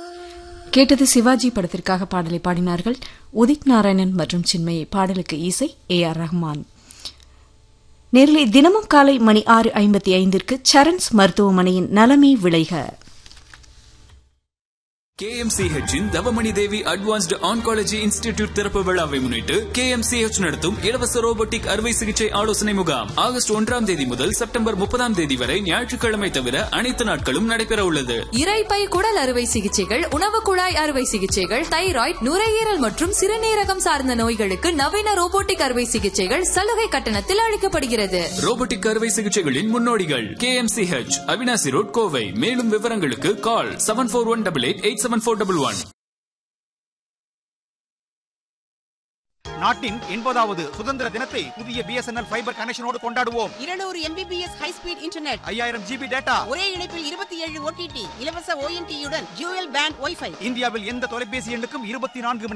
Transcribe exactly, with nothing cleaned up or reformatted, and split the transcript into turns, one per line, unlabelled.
கேட்டது சிவாஜி படத்திற்காக பாடலை பாடினார்கள் உதித் நாராயணன் மற்றும் சின்மயி. பாடலுக்கு இசை ஏ ஆர் ரஹ்மான். நேரிலே தினமும் காலை மணி ஆறு ஐம்பத்தி ஐந்திற்கு சரண்ஸ் மருத்துவமனையின் நலமே விளைக.
K M C H இன் தவமணி தேவி அட்வான்ஸ்டு ஆன்காலஜி இன்ஸ்டிடியூட் திறப்பு விழாவை முன்னிட்டு K M C H நடத்தும் இலவச ரோபோட்டிக் அறுவை சிகிச்சை ஆலோசனை முகாம் ஆகஸ்ட் ஒன்றாம் தேதி முதல் செப்டம்பர் முப்பதாம் தேதி வரை ஞாயிற்றுக்கிழமை தவிர அனைத்து நாட்களும் நடைபெற உள்ளது.
இரைப்பை குடல் அறுவை சிகிச்சைகள், உணவு குழாய் அறுவை சிகிச்சைகள், தைராய்டு, நுரையீரல் மற்றும் சிறுநீரகம் சார்ந்த நோய்களுக்கு நவீன ரோபோட்டிக் அறுவை சிகிச்சைகள் சலுகை கட்டணத்தில் அளிக்கப்படுகிறது.
ரோபோட்டிக் அறுவை சிகிச்சைகளின் முன்னோடிகள் K M C H, Avinashi road, Kovai. மேலும் விவரங்களுக்கு கால் seven four one double eight eight seven four double one.
நாட்டின் எண்பதாவது சுதந்திர தினத்தை புதிய B S N L fibre கனெக்ஷனோடு கொண்டாடுவோம்.
இருநூறு எம்பிபிஎஸ் ஹை ஸ்பீட் இன்டர்நெட்,
ஐயாயிரம் ஜிபி டேட்டா,
ஒரே இணைப்பில் இருபத்தி ஏழு ஓடிடி, இலவச ஓஎன்டியுடன் டியூயல் பேண்ட் வைஃபை.
இந்தியாவில் எந்த தொலைபேசி எண்ணுக்கும் இருபத்தி நான்கு